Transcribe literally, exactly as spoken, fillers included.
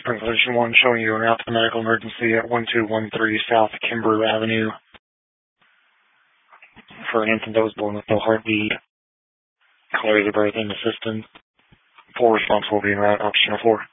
Spring Collision one showing you an out to medical emergency at one two one three South Kimbrough Avenue for an infant that was born with no heartbeat. Clear the breathing assistance. Full response will be in route, optional four.